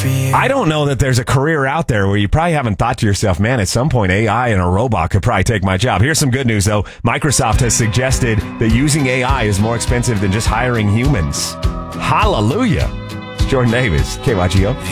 for you. I don't know that there's a career out there where you probably haven't thought to yourself, man, at some point AI and a robot could probably take my job. Here's some good news, though. Microsoft has suggested that using AI is more expensive than just hiring humans. Hallelujah. It's Jordan Davis, KYGO.